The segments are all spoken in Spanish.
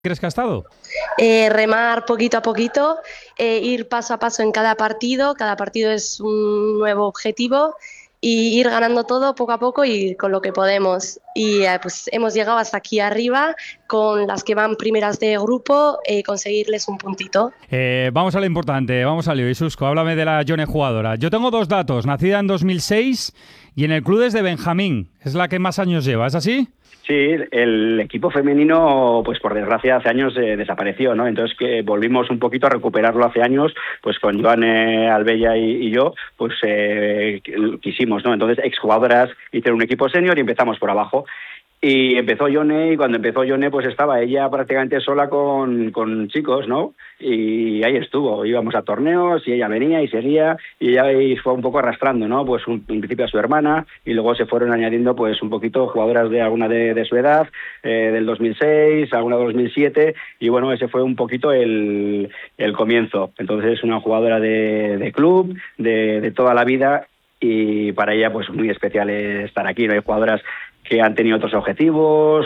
¿Crees que ha estado? Remar poquito a poquito, ir paso a paso en cada partido es un nuevo objetivo y ir ganando todo poco a poco y con lo que podemos. Y pues hemos llegado hasta aquí arriba con las que van primeras de grupo, conseguirles un puntito. Vamos a lo importante, vamos al lío. Isusco, háblame de la Yone jugadora. Yo tengo dos datos, nacida en 2006 y en el club desde Benjamín, es la que más años lleva, ¿es así? Sí, el equipo femenino, pues por desgracia hace años desapareció, ¿no? Entonces que volvimos un poquito a recuperarlo hace años, pues con Joane Albella y yo, pues quisimos, ¿no? Entonces exjugadoras hicieron un equipo senior y empezamos por abajo. Y empezó Yone, y cuando empezó Yone, pues estaba ella prácticamente sola con chicos, ¿no? Y ahí estuvo, íbamos a torneos y ella venía y seguía y ella fue un poco arrastrando, ¿no? Pues en principio a su hermana y luego se fueron añadiendo pues un poquito jugadoras de alguna de su edad, del 2006, alguna del 2007 y bueno, ese fue un poquito el comienzo. Entonces es una jugadora de club, de toda la vida y para ella pues muy especial estar aquí, ¿no? Hay jugadoras que han tenido otros objetivos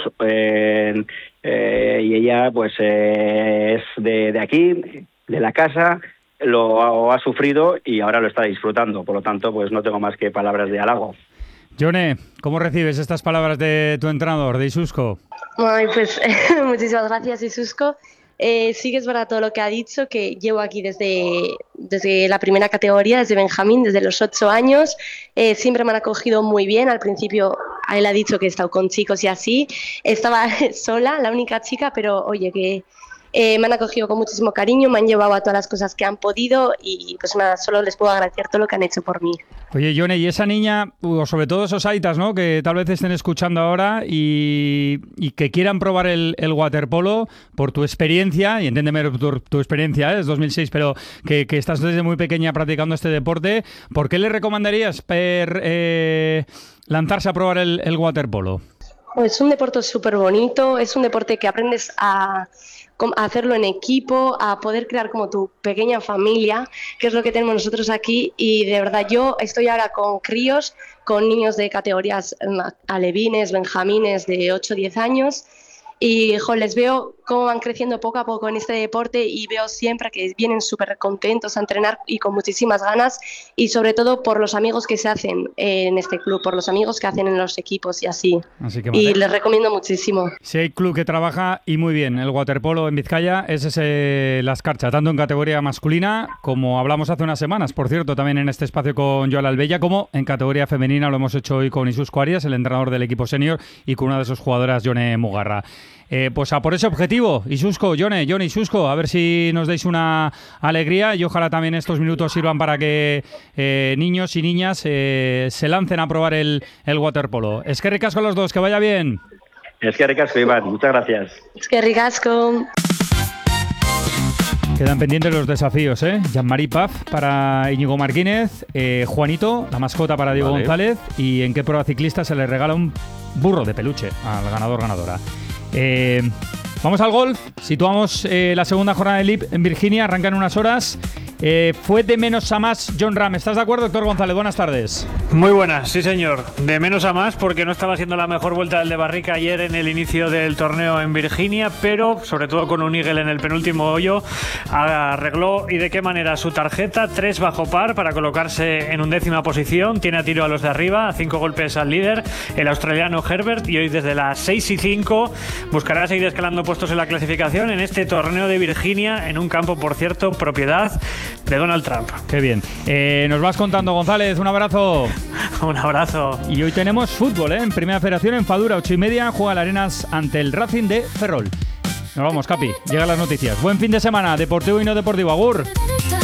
y ella pues es de aquí, de la casa, lo ha sufrido y ahora lo está disfrutando, por lo tanto pues no tengo más que palabras de halago. Yone, ¿cómo recibes estas palabras de tu entrenador, de Isusco? Ay, pues muchísimas gracias, Isusco. Sí que es verdad todo lo que ha dicho, que llevo aquí desde la primera categoría, desde Benjamín, desde los 8 años. Siempre me han acogido muy bien. Al principio él ha dicho que he estado con chicos y así. Estaba sola, la única chica, pero oye, que me han acogido con muchísimo cariño, me han llevado a todas las cosas que han podido y pues nada, solo les puedo agradecer todo lo que han hecho por mí. Oye, Yone, y esa niña, o sobre todo esos aitas, ¿no? Que tal vez estén escuchando ahora y que quieran probar el waterpolo por tu experiencia, y entiéndeme tu experiencia, es 2006, pero que estás desde muy pequeña practicando este deporte, ¿por qué le recomendarías lanzarse a probar el waterpolo? Es un deporte súper bonito, es un deporte que aprendes a hacerlo en equipo, a poder crear como tu pequeña familia, que es lo que tenemos nosotros aquí, y de verdad yo estoy ahora con críos, con niños de categorías alevines, benjamines de 8 o 10 años, y les veo cómo van creciendo poco a poco en este deporte y veo siempre que vienen súper contentos a entrenar y con muchísimas ganas y sobre todo por los amigos que se hacen en este club, por los amigos que hacen en los equipos y así. Y les recomiendo muchísimo. Si hay club que trabaja y muy bien el waterpolo en Vizcaya, es ese La Escarcha, tanto en categoría masculina como hablamos hace unas semanas, por cierto, también en este espacio con Joan Albella, como en categoría femenina lo hemos hecho hoy con Isusco Arias, el entrenador del equipo senior, y con una de sus jugadoras, Yone Mugarra. Pues a por ese objetivo, Isusco, Yone, Isusco, a ver si nos deis una alegría y ojalá también estos minutos sirvan para que niños y niñas se lancen a probar el waterpolo. Es que ricasco a los dos, que vaya bien. Es que ricasco, Iván, muchas gracias. Es que ricasco. Quedan pendientes los desafíos, Jean-Marie Paf para Íñigo Martínez, Juanito, la mascota para Diego González, y en qué prueba ciclista se le regala un burro de peluche al ganador-ganadora. Vamos al golf, situamos la segunda jornada de LIP en Virginia, arranca en unas horas. Fue de menos a más Jon Rahm, ¿estás de acuerdo, Héctor González? Buenas tardes. Muy buenas, sí señor, de menos a más porque no estaba siendo la mejor vuelta del de Barrica ayer en el inicio del torneo en Virginia, pero sobre todo con un eagle en el penúltimo hoyo arregló, y de qué manera, su tarjeta, 3 bajo par para colocarse en 11ª posición, tiene a tiro a los de arriba, a 5 golpes al líder, el australiano Herbert, y hoy desde las 6:05 buscará seguir escalando puestos en la clasificación en este torneo de Virginia, en un campo, por cierto, propiedad de Donald Trump. Qué bien. Nos vas contando, González, un abrazo. Un abrazo. Y hoy tenemos fútbol, en Primera Federación, en Fadura, 8:30, juega el Arenas ante el Racing de Ferrol. Nos vamos, Capi, llegan las noticias. Buen fin de semana, deportivo y no deportivo. Agur.